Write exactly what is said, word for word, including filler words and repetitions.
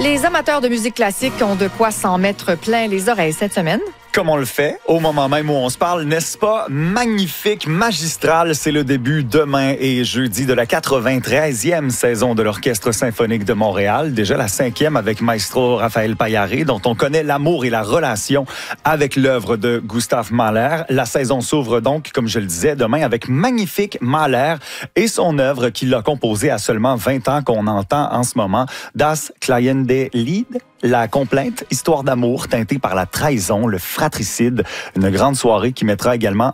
Les amateurs de musique classique ont de quoi s'en mettre plein les oreilles cette semaine. Comme on le fait, au moment même où on se parle, n'est-ce pas? Magnifique, magistral, c'est le début demain et jeudi de la quatre-vingt-treizième saison de l'Orchestre symphonique de Montréal. Déjà la cinquième avec Maestro Raphaël Paillare, dont on connaît l'amour et la relation avec l'œuvre de Gustav Mahler. La saison s'ouvre donc, comme je le disais, demain avec magnifique Mahler et son œuvre qu'il a composée à seulement vingt ans qu'on entend en ce moment, Das klagende Lied. La complainte, histoire d'amour teintée par la trahison, le fratricide. Une grande soirée qui mettra également